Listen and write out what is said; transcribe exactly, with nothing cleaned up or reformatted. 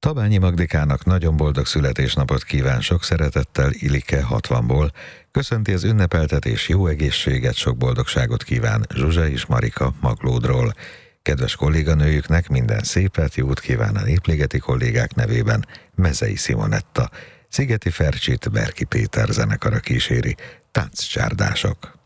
Tabányi Magdikának nagyon boldog születésnapot kíván sok szeretettel Ilike hatvanból. Köszönti az ünnepeltetés, jó egészséget, sok boldogságot kíván Zsuzsa és Marika Maglódról. Kedves kolléganőjüknek minden szépet, jót kíván a népligeti kollégák nevében Mezei Simonetta. Szigeti Fercsit Berki Péter zenekara kíséri. Tánccsárdások.